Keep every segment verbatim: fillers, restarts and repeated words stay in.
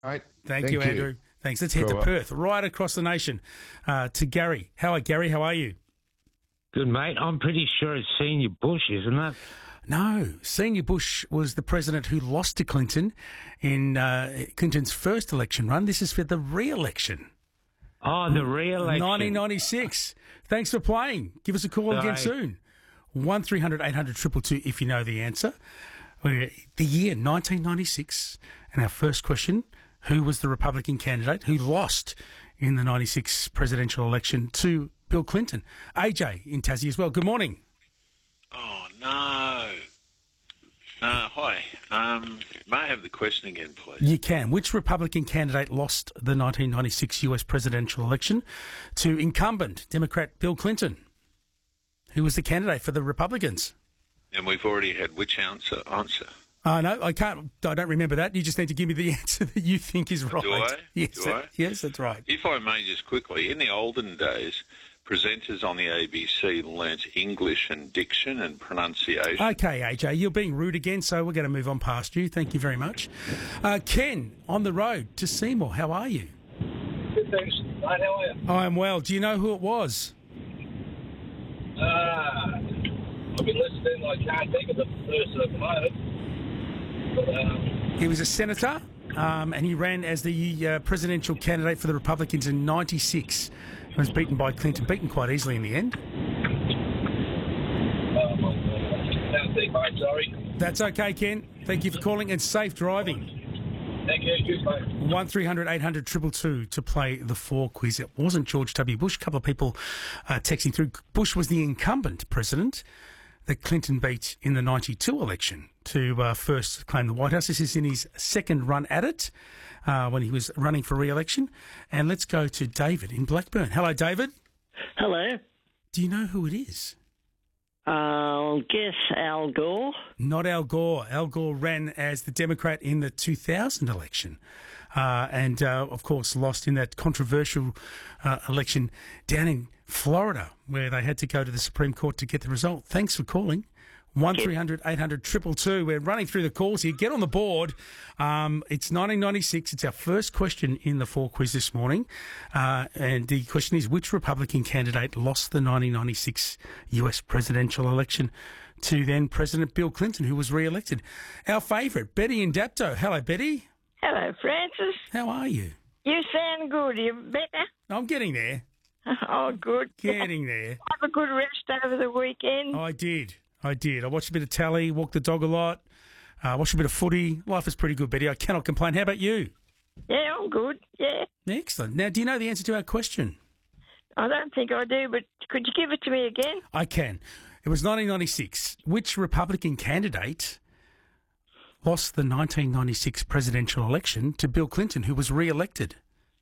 Right. Thank, Thank you, you. Andrew. Thanks. Let's head Go to up. Perth, right across the nation, uh, to Gary. How are Gary? How are you? Good, mate. I'm pretty sure it's Senior Bush, isn't it? No, Senior Bush was the president who lost to Clinton in uh, Clinton's first election run. This is for the re-election. Oh, the re-election. nineteen ninety-six. Thanks for playing. Give us a call again Sorry. soon. one three hundred eight hundred two two two if you know the answer. We're the year nineteen ninety-six. And our first question, who was the Republican candidate who lost in the ninety-six presidential election to Bill Clinton? A J in Tassie as well. Good morning. Oh, no. Uh, hi. Um, may I have the question again, please? You can. Which Republican candidate lost the nineteen ninety-six U S presidential election to incumbent Democrat Bill Clinton, who was the candidate for the Republicans? And we've already had which answer? Answer. Uh, no, I can't. I don't remember that. You just need to give me the answer that you think is right. Do I? Yes, Do that- I? yes, that's right. If I may just quickly, in the olden days, presenters on the A B C learnt English and diction and pronunciation. Okay, A J, you're being rude again, so we're going to move on past you. Thank you very much. Uh, Ken, on the road to Seymour, how are you? Good, thanks. Mate, how are you? I'm well. Do you know who it was? Uh, I've been listening. I can't think of the person at the moment. But, um, He was a senator, um, and he ran as the uh, presidential candidate for the Republicans in ninety-six. He was beaten by Clinton, beaten quite easily in the end. oh my God. Can't think, mate. Sorry. That's okay, Ken. Thank you for calling, and safe driving. Thank you. Good, mate. one three hundred eight hundred two two two to play the four quiz. It wasn't George W. Bush. A couple of people uh, texting through. Bush was the incumbent president that Clinton beat in the ninety-two election to uh, first claim the White House. This is in his second run at it uh, when he was running for re-election. And let's go to David in Blackburn. Hello, David. Hello. Do you know who it is? I'll guess Al Gore. Not Al Gore. Al Gore ran as the Democrat in the two thousand election uh, and, uh, of course, lost in that controversial uh, election down in Florida where they had to go to the Supreme Court to get the result. Thanks for calling. one three hundred eight hundred two two two. We're running through the calls here. Get on the board. Um, it's nineteen ninety-six. It's our first question in the four quiz this morning. Uh, and the question is, which Republican candidate lost the nineteen ninety-six U S presidential election to then President Bill Clinton, who was re-elected? Our favourite, Betty in Dapto. Hello, Betty. Hello, Francis. How are you? You sound good. You better? I'm getting there. Oh, good. Getting there. Have a good rest over the weekend. I did. I did. I watched a bit of tally, walked the dog a lot, uh, watched a bit of footy. Life is pretty good, Betty. I cannot complain. How about you? Yeah, I'm good. Yeah. Excellent. Now, do you know the answer to our question? I don't think I do, but could you give it to me again? I can. It was nineteen ninety-six. Which Republican candidate lost the nineteen ninety-six presidential election to Bill Clinton, who was re-elected?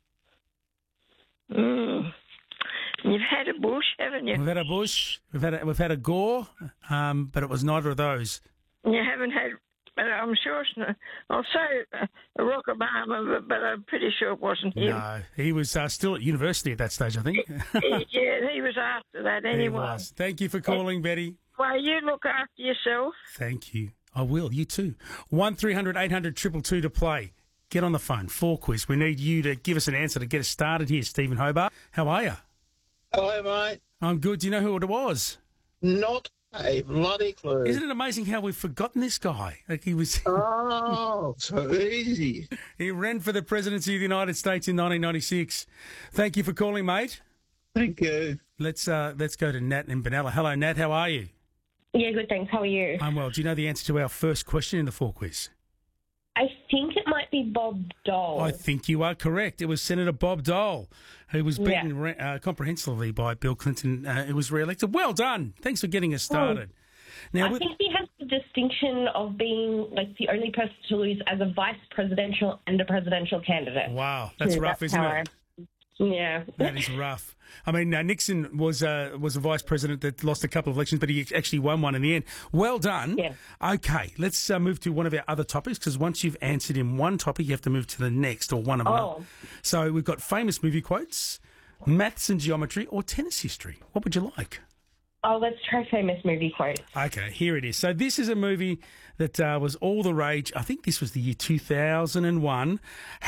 Mm. You've had a Bush, haven't you? We've had a Bush, we've had a, we've had a Gore, um, but it was neither of those. You haven't had, but I'm sure it's not. I'll say uh, Barack Obama, but, but I'm pretty sure it wasn't him. No, he was uh, still at university at that stage, I think. Yeah, he was after that He anyway. was. Thank you for calling, Betty. Well, you look after yourself. Thank you. I will. You too. one three hundred eight hundred two two two to play. Get on the phone. Four quiz. We need you to give us an answer to get us started here, Stephen Hobart. How are you? Hello, mate. I'm good. Do you know who it was? Not a bloody clue. Isn't it amazing how we've forgotten this guy? Like he was, Oh, so easy. he ran for the presidency of the United States in nineteen ninety-six. Thank you for calling, mate. Thank you. Let's uh, let's go to Nat in Benalla. Hello, Nat. How are you? Yeah, good, thanks. How are you? I'm well. Do you know the answer to our first question in the four quiz? I think it might be Bob Dole. I think you are correct. It was Senator Bob Dole, who was beaten re- uh, comprehensively by Bill Clinton, uh, who was re-elected. Well done. Thanks for getting us started. Now, I with, think he has the distinction of being like the only person to lose as a vice presidential and a presidential candidate. wow, that's Yeah, rough, that's isn't how it? Yeah. That is rough. I mean, uh, Nixon was uh, was a vice president that lost a couple of elections, but he actually won one in the end. Well done. Yeah. Okay, let's uh, move to one of our other topics, because once you've answered in one topic, you have to move to the next, or one of them. Oh. So we've got famous movie quotes, maths and geometry, or tennis history. What would you like? Oh, let's try famous movie quotes. Okay, here it is. So this is a movie that uh, was all the rage. I think this was the year two thousand one.